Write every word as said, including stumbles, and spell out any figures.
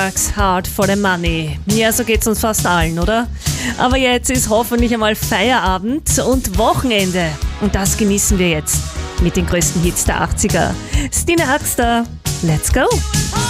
Hard for the money. Ja, so geht's uns fast allen, oder? Aber jetzt ist hoffentlich einmal Feierabend und Wochenende. Und das genießen wir jetzt mit den größten Hits der achtziger. Stine Axter, let's go!